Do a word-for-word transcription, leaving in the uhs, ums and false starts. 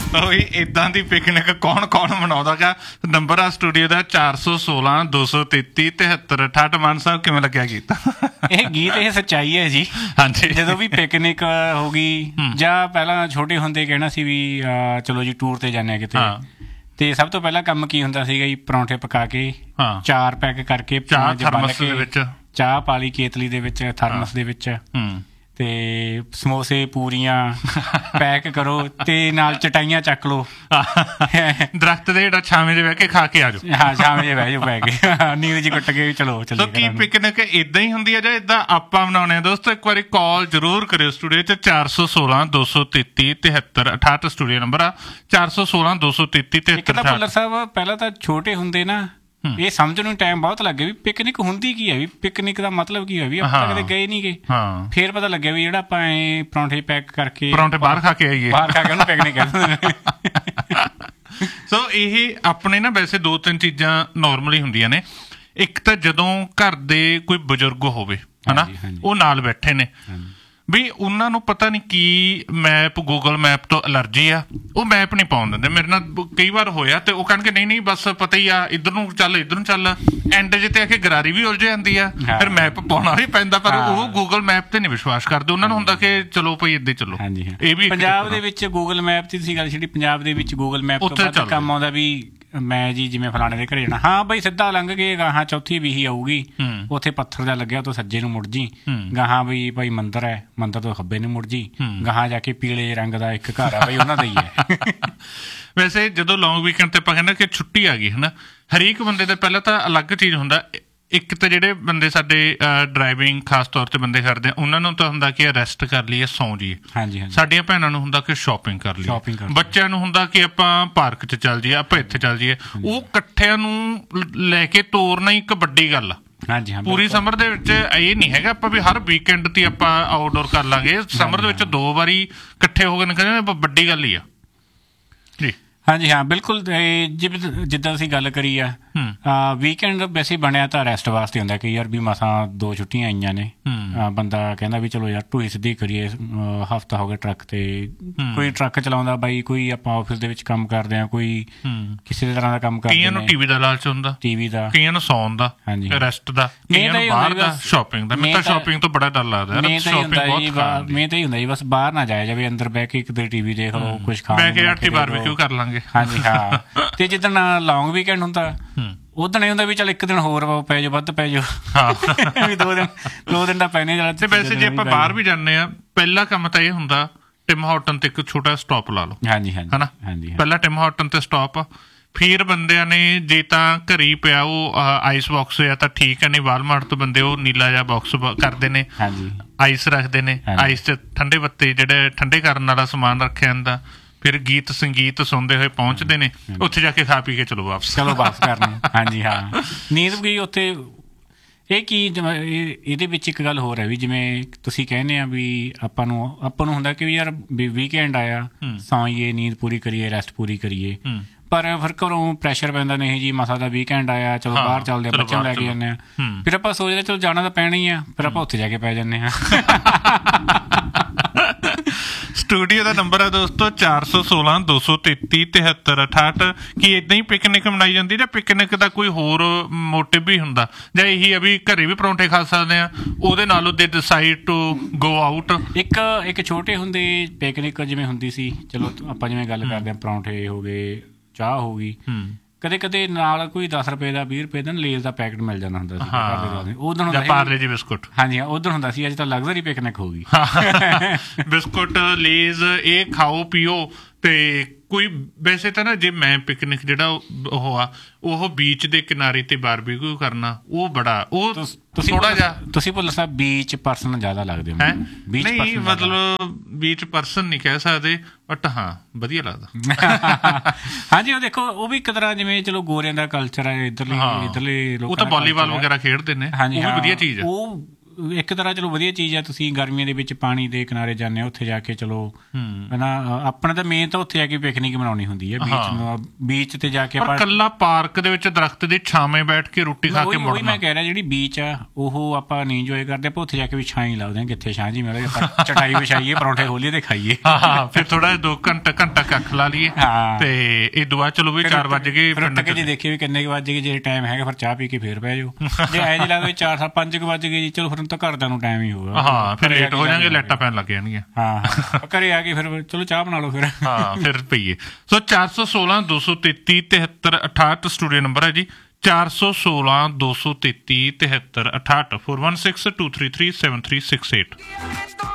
ਉਹੀ ਏਦਾਂ ਦੀ ਪਿਕਨਿਕ ਕੌਣ ਕੌਣ ਮਨਾਉਂਦਾ ਗਾ। ਨੰਬਰ ਆ ਸਟੂਡੀਓ ਦਾ ਚਾਰ ਸੌ ਸੋਲਾਂ ਦੋ ਸੌ ਤੇਤੀ ਤਿਹੱਤਰ ਅਠਾਹਠ। ਮਾਨ ਸਾਹਿਬ ਕਿਵੇਂ ਲੱਗਿਆ ਗੀਤ? ਇਹ ਗੀਤ ਇਹ ਸੱਚਾਈ ਹੈ ਜੀ। ਹਾਂਜੀ, ਜਦੋਂ ਵੀ ਪਿਕਨਿਕ ਹੋ ਗਈ ਜਾਂ ਪਹਿਲਾਂ ਛੋਟੇ ਹੁੰਦੇ ਕਹਿਣਾ ਸੀ ਵੀ ਚਲੋ ਜੀ ਟੂਰ ਤੇ ਜਾਂਦੇ ਆ ਕਿਤੇ, ਤੇ ਸਭ ਤੋਂ ਪਹਿਲਾਂ ਕੰਮ ਕੀ ਹੁੰਦਾ ਸੀਗਾ ਜੀ, ਪਰੌਂਠੇ ਪਕਾ ਕੇ ਚਾਰ ਪੈਕ ਕਰਕੇ ਚਾਹ ਪਾ ਲਈ ਕੇਤਲੀ ਦੇ ਵਿੱਚ, ਥਰਮਸ ਦੇ ਵਿੱਚ, ਤੇ ਸਮੋਸੇ ਪੂਰੀਆਂ ਪੈਕ ਕਰੋ ਤੇ ਨਾਲ ਚਟਾਈਆਂ ਚੱਕ ਲਓ, ਦਰਖਤ ਦੇ ਜਿਹੜਾ ਛਾਵੇਂ ਦੇ ਬਹਿ ਕੇ ਖਾ ਕੇ ਆ ਜਾਓ। ਹਾਂ, ਛਾਵੇਂ ਦੇ ਬਹਿ ਜਾਓ ਪੈ ਕੇ, ਨੀਂਦ ਜੀ ਕੁੱਟ ਕੇ ਚਲੋ ਚਲੋ। ਕੀ ਪਿਕਨਿਕ ਏਦਾਂ ਹੀ ਹੁੰਦੀ ਹੈ ਜਾਂ ਏਦਾਂ ਆਪਾਂ ਬਣਾਉਣੇ ਆ? ਦੋਸਤੋ ਇੱਕ ਵਾਰੀ ਕਾਲ ਜ਼ਰੂਰ ਕਰਿਓ ਸਟੂਡੀਓ ਚ ਚਾਰ ਸੌ ਸੋਲਾਂ ਦੋ ਸੌ ਤੇਤੀ ਤਿਹੱਤਰ ਅਠਾਹਠ ਸਟੂਡੀਓ ਨੰਬਰ ਆ ਚਾਰ ਸੌ ਸੋਲਾਂ ਦੋ ਸੌ ਤੇਤੀ ਤਿਹੱਤਰ। ਭੁੱਲਰ ਸਾਹਿਬ ਪਹਿਲਾਂ ਤਾਂ ਛੋਟੇ ਹੁੰਦੇ ਨਾ ਇਹ ਸਮਝਣ ਨੂੰ ਟਾਈਮ ਬਹੁਤ ਲੱਗੇ ਵੀ ਪਿਕਨਿਕ ਹੁੰਦੀ ਕੀ ਹੈ, ਵੀ ਪਿਕਨਿਕ ਦਾ ਮਤਲਬ ਕੀ ਹੈ, ਵੀ ਆਪਾਂ ਕਦੇ ਗਏ ਨੀ ਗੇ। ਫੇਰ ਪਤਾ ਲੱਗਿਆ ਵੀ ਜਿਹੜਾ ਆਪਾਂ ਐ ਪਰੌਂਠੇ ਪੈਕ ਕਰਕੇ ਪਰੌਂਠੇ ਬਾਹਰ ਖਾ ਕੇ ਆਈਏ, ਬਾਹਰ ਖਾ ਕੇ ਉਹਨੂੰ ਪਿਕਨਿਕ ਕਹਿੰਦੇ। ਸੋ ਇਹ ਆਪਣੇ ਨਾ ਵੈਸੇ ਦੋ ਤਿੰਨ ਚੀਜ਼ਾਂ ਨੋਰਮਲੀ ਹੁੰਦੀਆਂ ਨੇ। ਇੱਕ ਤਾਂ ਜਦੋਂ ਘਰ ਦੇ ਕੋਈ ਬਜ਼ੁਰਗ ਹੋਵੇ ਹਨਾ, ਉਹ ਨਾਲ ਬੈਠੇ ਨੇ, ਵੀ ਉਹਨਾਂ ਨੂੰ ਪਤਾ ਨਹੀਂ ਕੀ ਮੈਪ ਗੂਗਲ ਮੈਪ ਤੋਂ ਐਲਰਜੀ ਆ, ਉਹ ਮੈਪ ਨਹੀਂ ਪਾਉਣ ਦਿੰਦੇ। ਮੇਰੇ ਨਾਲ ਕਈ ਵਾਰ ਹੋਇਆ ਤੇ ਉਹ ਕਹਿਣਗੇ ਨਹੀਂ ਨਹੀਂ ਬਸ ਪਤਾ ਹੀ ਆ, ਇੱਧਰ ਨੂੰ ਚੱਲ ਇੱਧਰ ਨੂੰ ਚੱਲ। ਐਂਡ ਜੇ ਤੇ ਆ ਕੇ ਗਰਾਰੀ ਵੀ ਉਲਝ ਜਾਂਦੀ ਆ, ਫਿਰ ਮੈਪ ਪਾਉਣਾ ਵੀ ਪੈਂਦਾ, ਪਰ ਉਹ ਗੂਗਲ ਮੈਪ ਤੇ ਨਹੀਂ ਵਿਸ਼ਵਾਸ ਕਰਦੇ। ਉਹਨਾਂ ਨੂੰ ਹੁੰਦਾ ਕਿ ਚਲੋ ਭਾਈ ਏਦਾਂ ਚਲੋ। ਇਹ ਵੀ ਪੰਜਾਬ ਦੇ ਵਿੱਚ ਗੂਗਲ ਮੈਪ ਦੀ ਤੁਸੀਂ ਗੱਲ ਛੱਡੀ, ਪੰਜਾਬ ਦੇ ਵਿੱਚ ਗੂਗਲ ਮੈਪ ਤੋਂ ਕੰਮ ਆਉਂਦਾ ਵੀ ਮੈਂ ਜੀ ਜਿਵੇਂ ਫਲਾਣੇ ਦੇ ਘਰੇ ਜਾਣਾ, ਹਾਂ ਬਈ ਸਿੱਧਾ ਲੰਘ ਕੇ ਗਾਹਾਂ ਚੌਥੀ ਵੀਹੀ ਆਊਗੀ, ਉੱਥੇ ਪੱਥਰ ਜਿਹਾ ਲੱਗਿਆ ਤੋਂ ਸੱਜੇ ਨੂੰ ਮੁੜ ਜੀ, ਗਾਹਾਂ ਬਈ ਭਾਈ ਮੰਦਿਰ ਹੈ, ਮੰਦਿਰ ਤੋਂ ਖੱਬੇ ਨੂੰ ਮੁੜ ਜੀ, ਗਾਹਾਂ ਜਾ ਕੇ ਪੀਲੇ ਰੰਗ ਦਾ ਇੱਕ ਘਰ ਆ ਬਈ ਉਹਨਾਂ ਦਾ ਹੀ ਹੈ। ਵੈਸੇ ਜਦੋਂ ਲੌਂਗ ਵੀਕਐਂਡ ਤੇ ਆਪਾਂ ਕਹਿੰਦੇ ਕਿ ਛੁੱਟੀ ਆ ਗਈ ਹਨਾ, ਹਰੇਕ ਬੰਦੇ ਦਾ ਪਹਿਲਾਂ ਤਾਂ ਅਲੱਗ ਚੀਜ਼ ਹੁੰਦਾ। ਇੱਕ ਤਾਂ ਜਿਹੜੇ ਬੰਦੇ ਸਾਡੇ ਡਰਾਈਵਿੰਗ ਖਾਸ ਤੌਰ ਤੇ ਬੰਦੇ ਕਰਦੇ ਆ, ਉਹਨਾਂ ਨੂੰ ਤਾਂ ਹੁੰਦਾ ਕਿ ਰੈਸਟ ਕਰ ਲਈਏ, ਸੌਂ ਜਾਈਏ। ਹਾਂਜੀ, ਸਾਡੀਆਂ ਭੈਣਾਂ ਨੂੰ ਹੁੰਦਾ ਕਿ ਸ਼ਾਪਿੰਗ ਕਰ ਲਈਏ, ਬੱਚਿਆਂ ਨੂੰ ਹੁੰਦਾ ਕਿ ਆਪਾਂ ਪਾਰਕ 'ਚ ਚੱਲ ਜਾਈਏ, ਆਪਾਂ ਇੱਥੇ ਚੱਲ ਜਾਈਏ। ਉਹ ਇਕੱਠਿਆਂ ਨੂੰ ਲੈ ਕੇ ਤੋਰਨਾ ਹੀ ਇੱਕ ਵੱਡੀ ਗੱਲ ਆ। ਹਾਂਜੀ ਹਾਂ, ਪੂਰੀ ਸਮਰ ਦੇ ਵਿੱਚ ਇਹ ਨਹੀਂ ਹੈਗਾ ਆਪਾਂ ਵੀ ਹਰ ਵੀਕਐਂਡ ਤੇ ਆਪਾਂ ਆਊਟਡੋਰ ਕਰ ਲਾਂਗੇ। ਸਮਰ ਦੇ ਵਿੱਚ ਦੋ ਵਾਰੀ ਇਕੱਠੇ ਹੋ ਕੇ ਨਿਕਲਣਾ ਵੱਡੀ ਗੱਲ ਹੀ ਆ ਜੀ। ਹਾਂਜੀ ਹਾਂ, ਬਿਲਕੁਲ। ਜਿੱਦਾਂ ਅਸੀਂ ਗੱਲ ਕਰੀ ਆ, ਵੀਕਐਂਡ ਵੈਸੇ ਬਣਿਆ ਤਾਂ ਰੈਸਟ ਵਾਸਤੇ ਹੁੰਦਾ ਕਿ ਯਾਰ ਵੀ ਮਸਾਂ ਦੋ ਛੁੱਟੀਆਂ ਆਈਆਂ ਨੇ, ਬੰਦਾ ਕਹਿੰਦਾ ਵੀ ਚਲੋ ਯਾਰ ਢੂਈ ਸਿੱਧੀ ਕਰੀਏ। ਹਫ਼ਤਾ ਹੋ ਗਿਆ ਟਰੱਕ ਤੇ, ਕੋਈ ਟਰੱਕ ਚਲਾਉਂਦਾ ਬਾਈ, ਕੋਈ ਆਪਾਂ ਆਫਿਸ ਦੇ ਵਿੱਚ ਕੰਮ ਕਰਦੇ ਹਾਂ, ਕੋਈ ਕਿਸੇ ਤਰ੍ਹਾਂ ਦਾ ਕੰਮ ਕਰਦੇ। ਕਈਆਂ ਨੂੰ ਟੀਵੀ ਦਾ ਲਾਲਚ ਹੁੰਦਾ, ਟੀਵੀ ਦਾ, ਕਈਆਂ ਨੂੰ ਸੌਣ ਦਾ, ਰੈਸਟ ਦਾ, ਕਈਆਂ ਨੂੰ ਬਾਹਰ ਦਾ, ਸ਼ਾਪਿੰਗ ਦਾ। ਮੈਨੂੰ ਤਾਂ ਸ਼ਾਪਿੰਗ ਤੋਂ ਬੜਾ ਡਰ ਲੱਗਦਾ। ਮੈਂ ਤਾਂ ਹੀ ਹੁੰਦਾ ਜੀ ਬਸ ਬਾਹਰ ਨਾ ਜਾਇਆ ਜਾਵੇ, ਅੰਦਰ ਬਹਿ ਕੇ ਕਿਤੇ ਟੀਵੀ ਦੇਖ ਲਓ, ਕੁਛ ਖਾ ਬਹਿ ਕੇ ਅੱਠੀ ਬਾਰਬੀਕਿਊ ਕਰ ਲਾਂਗੇ। ਹਾਂਜੀ ਹਾਂ। ਤੇ ਜਿੱਦਣ ਲੌਂਗ ਵੀਕਐਂਡ ਹੁੰਦਾ ਉਦਣ ਇਹ ਹੁੰਦਾ ਵੀ ਚੱਲ ਇੱਕ ਦਿਨ ਹੋਰ ਪੈ ਜਾਓ, ਵੱਧ ਪੈ ਜਾਓ, ਵੀ ਦੋ ਦਿਨ ਦੋ ਦਿਨ ਦਾ ਪੈਣੇ। ਤੇ ਵੈਸੇ ਜੇ ਆਪਾਂ ਬਾਹਰ ਵੀ ਜਾਂਦੇ ਆ, ਪਹਿਲਾ ਕੰਮ ਤਾਂ ਇਹ ਹੁੰਦਾ ਟਿਮ ਹਾਰਟਨ ਤੇ ਇੱਕ ਛੋਟਾ ਸਟਾਪ ਲਾ ਲਓ। ਹਾਂਜੀ ਹਾਂਜੀ ਹਨਾ, ਪਹਿਲਾਂ ਟਿਮ ਹਾਰਟਨ ਤੇ ਸਟਾਪ। ਫਿਰ ਬੰਦਿਆਂ ਨੇ ਜੇ ਤਾਂ ਘਰੇ ਪਿਆ ਉਹ ਆਈਸ ਬਾਕਸ ਆ ਤਾਂ ਠੀਕ ਹੈ, ਨਹੀਂ ਵਾਲਮਾਰਟ ਤੋਂ ਬੰਦੇ ਉਹ ਨੀਲਾ ਜਿਹਾ ਬਾਕਸ ਕਰਦੇ ਨੇ, ਆਈਸ ਰੱਖਦੇ ਨੇ, ਆਈਸ 'ਚ ਠੰਡੇ ਬੱਤੇ ਜਿਹੜੇ ਠੰਡੇ ਕਰਨ ਵਾਲਾ ਸਮਾਨ ਰੱਖਿਆ ਜਾਂਦਾ। ਫਿਰ ਗੀਤ ਸੰਗੀਤ ਸੁਣਦੇ ਹੋਏ ਪਹੁੰਚਦੇ ਨੇ, ਉੱਥੇ ਜਾ ਕੇ ਖਾ ਪੀ ਕੇ ਚਲੋ ਵਾਪਸ ਚਲੋ ਵਾਪਸ ਕਰਨਾ। ਹਾਂਜੀ ਹਾਂ, ਨੀਂਦ ਗਈ ਉੱਥੇ। ਇਹ ਕੀ ਇਹਦੇ ਵਿੱਚ ਇੱਕ ਗੱਲ ਹੋਰ ਹੈ ਵੀ ਜਿਵੇਂ ਤੁਸੀਂ ਕਹਿੰਦੇ ਆ ਵੀ ਆਪਾਂ ਨੂੰ ਆਪਾਂ ਨੂੰ ਹੁੰਦਾ ਕਿ ਵੀ ਯਾਰ ਵੀ ਵੀਕਐਂਡ ਆਇਆ, ਸੌਈਏ, ਨੀਂਦ ਪੂਰੀ ਕਰੀਏ, ਰੈਸਟ ਪੂਰੀ ਕਰੀਏ। ਪਰ ਫਿਰ ਘਰੋਂ ਪ੍ਰੈਸ਼ਰ ਪੈਂਦਾ, ਨਹੀਂ ਜੀ ਮਸਾ ਦਾ ਵੀਕਐਂਡ ਆਇਆ, ਚਲੋ ਬਾਹਰ ਚੱਲਦੇ ਆ, ਬੱਚਿਆਂ ਨੂੰ ਲੈ ਕੇ ਜਾਂਦੇ ਆ। ਫਿਰ ਆਪਾਂ ਸੋਚਦੇ ਚਲੋ ਜਾਣਾ ਤਾਂ ਪੈਣਾ ਹੀ ਆ, ਫਿਰ ਆਪਾਂ ਉੱਥੇ ਜਾ ਕੇ ਪੈ ਜਾਂਦੇ ਹਾਂ। ਸਟੂਡੀਓ ਦਾ ਨੰਬਰ ਹੈ ਦੋਸਤੋ ਚਾਰ ਸੌ ਸੋਲਾਂ ਦੋ ਸੌ ਤੇਤੀ ਤਿਹੱਤਰ ਅਠਾਹਠ। ਕੀ ਏਦਾਂ ਹੀ ਪਿਕਨਿਕ ਮਨਾਈ ਜਾਂਦੀ ਜਾਂ ਪਿਕਨਿਕ ਦਾ ਕੋਈ ਹੋਰ ਮੋਟਿਵ ਵੀ ਹੁੰਦਾ, ਜਾਂ ਇਹੀ ਆ ਵੀ ਘਰੇ ਵੀ ਪਰੌਂਠੇ ਖਾ ਸਕਦੇ ਆ, ਉਹਦੇ ਨਾਲੋਂ ਦੇ ਡਿਸਾਈਡ ਟੂ ਗੋ ਆਊਟ? ਇੱਕ ਇੱਕ ਛੋਟੇ ਹੁੰਦੇ ਪਿਕਨਿਕ ਜਿਵੇਂ ਹੁੰਦੀ ਸੀ, ਚਲੋ ਆਪਾਂ ਜਿਵੇਂ ਗੱਲ ਕਰਦੇ ਹਾਂ, ਪਰੌਂਠੇ ਹੋ ਗਏ, ਚਾਹ ਹੋ ਗਈ, ਕਦੇ ਕਦੇ ਨਾਲ ਕੋਈ ਦਸ ਰੁਪਏ ਦਾ ਵੀਹ ਰੁਪਏ ਦਾ ਲੇਜ਼ ਦਾ ਪੈਕਟ ਮਿਲ ਜਾਂਦਾ ਹੁੰਦਾ ਸੀ, ਉਦੋਂ ਪਾਰਲੇ ਜੀ ਬਿਸਕੁਟ। ਹਾਂਜੀ, ਉਦੋਂ ਹੁੰਦਾ ਸੀ। ਅੱਜ ਤਾਂ ਲਗਜ਼ਰੀ ਪਿਕਨਿਕ ਹੋ ਗਈ। ਬਿਸਕੁਟ, ਲੇਜ਼, ਇਹ ਖਾਓ ਪੀਓ। ਤੇ ਕੋਈ ਵੈਸੇ ਤਾਂ ਨਾ ਜੇ ਮੈਂ ਪਿਕਨਿਕ ਜਿਹੜਾ ਉਹ ਆ ਉਹ ਬੀਚ ਦੇ ਕਿਨਾਰੇ ਤੇ ਬਾਰਬੀਕਿਊ ਕਰਨਾ, ਉਹ ਬੜਾ ਉਹ ਥੋੜਾ ਜਿਹਾ। ਤੁਸੀਂ ਭੁੱਲਰ ਸਾਹਿਬ ਬੀਚ ਪਰਸਨ ਜ਼ਿਆਦਾ ਲੱਗਦੇ ਹੋ। ਨਹੀਂ ਮਤਲਬ ਬੀਚ ਪਰਸਨ ਨਹੀਂ ਕਹਿ ਸਕਦੇ, ਬਟ ਹਾਂ ਵਧੀਆ ਲੱਗਦਾ। ਹਾਂਜੀ, ਉਹ ਦੇਖੋ ਉਹ ਵੀ ਇੱਕ ਤਰ੍ਹਾਂ ਜਿਵੇਂ ਚਲੋ ਗੋਰਿਆਂ ਦਾ ਕਲਚਰ ਹੈ, ਇੱਧਰਲੇ ਇੱਧਰਲੇ ਲੋਕ ਤਾਂ ਵਾਲੀਬਾਲ ਵਗੈਰਾ ਖੇਡਦੇ ਨੇ। ਹਾਂਜੀ, ਉਹ ਵੀ ਵਧੀਆ ਚੀਜ਼ ਹੈ। ਉਹ ਇੱਕ ਤਰ੍ਹਾਂ ਚਲੋ ਵਧੀਆ ਚੀਜ਼ ਆ, ਤੁਸੀਂ ਗਰਮੀਆਂ ਦੇ ਵਿੱਚ ਪਾਣੀ ਦੇ ਕਿਨਾਰੇ ਜਾਂਦੇ ਹੋ, ਉੱਥੇ ਜਾ ਕੇ ਚਲੋ ਹਨਾ ਆਪਣਾ ਤਾਂ ਮੇਨ ਤਾਂ ਉੱਥੇ ਜਾ ਕੇ ਪਿਕਨਿਕ ਮਨਾਉਣੀ ਹੁੰਦੀ ਹੈ, ਬੀਚ ਨੂੰ ਬੀਚ ਤੇ ਜਾ ਕੇ ਆਪਾਂ ਕੱਲਾ ਪਾਰਕ ਦੇ ਵਿੱਚ ਦਰਖਤ ਦੀ ਛਾਵੇਂ ਬੈਠ ਕੇ ਰੋਟੀ ਖਾ ਕੇ ਮੁੜਨਾ। ਮੈਂ ਕਹਿ ਰਿਹਾ ਜਿਹੜੀ ਬੀਚ ਆ ਉਹ ਆਪਾਂ ਨਹੀਂ ਇੰਜੋਏ ਕਰਦੇ, ਆਪਾਂ ਉੱਥੇ ਜਾ ਕੇ ਵੀ ਛਾਂ ਹੀ ਲਾਉਂਦੇ ਹਾਂ, ਕਿੱਥੇ ਛਾਂ ਜੀ ਮਿਲੇ, ਆਪਾਂ ਚਟਾਈ ਵਿਛਾਈਏ, ਪਰੌਂਠੇ ਖੋਲੀਏ ਤੇ ਖਾਈਏ। ਹਾਂ ਫਿਰ ਥੋੜਾ ਦੋ ਘੰਟਾ ਘੰਟਾ ਕੱਖ ਲਾ ਲਈਏ ਤੇ ਇਹ ਦੁਆ ਚਲੋ ਵੀ ਚਾਰ ਵੱਜ ਗਏ ਪਿੰਡ ਕੇ ਜੇ ਦੇਖੀਏ ਵੀ ਕਿੰਨੇ ਕੁ ਵੱਜ ਗਏ, ਜੇ ਟਾਈਮ ਹੈਗਾ ਫਿਰ ਚਾਹ ਪੀ ਕੇ ਫੇਰ ਪੈ ਜਾਓ, ਜੇ ਐ ਜੀ ਲੱਗਦਾ ਚਾਰ ਸੱਤ ਪੰਜ ਕੁ ਵੱਜ ਗਏ ਜੀ ਚਲੋ ਫਿਰ ਤਾਂ ਘਰਦਿਆਂ ਨੂੰ ਟਾਈਮ ਹੀ ਹੋਊਗਾ। ਹਾਂ ਫਿਰ ਲੇਟ ਹੋ ਜਾਣਗੇ, ਲਾਈਟਾਂ ਪੈਣ ਲੱਗ ਜਾਣਗੀਆਂ। ਹਾਂ ਘਰੇ ਆ ਕੇ ਫਿਰ ਚਲੋ ਚਾਹ ਬਣਾ ਲਓ ਫਿਰ। ਹਾਂ ਫਿਰ ਪਈਏ। ਸੋ ਚਾਰ ਸੌ ਸੋਲਾਂ ਦੋ ਸੌ ਤੇਤੀ ਤਿਹੱਤਰ ਅਠਾਹਠ ਸਟੂਡੀਓ ਨੰਬਰ ਹੈ ਜੀ, ਚਾਰ ਸੌ ਸੋਲਾਂ ਦੋ ਸੌ ਤੇਤੀ ਤਿਹੱਤਰ ਅਠਾਹਠ, four one six two three three seven three six eight.